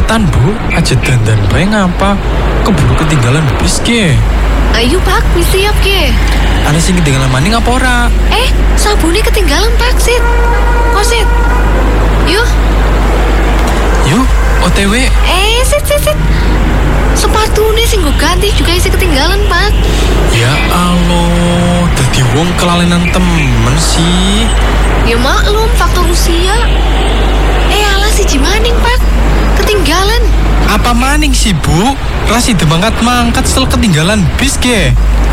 cepetan Bu, aja dandan bae ngapa? Keburu ketinggalan bis ke. Ayo Pak, wis siap ke. Ana sing ketinggalan maning apa ora? Sabune ketinggalan Pak, Sit. Oh, Sit. Yuk. Yuk, OTW. Sit. Sepatune sing gue ganti juga isi ketinggalan Pak. Ya Allah, dadi wong kelalenan temen sih. Ya maklum, faktor usia. Alah si Jimaning Pak, ketinggalan. Apa maning sih Bu? Rasi demangkat mangkat setel ketinggalan bis ke.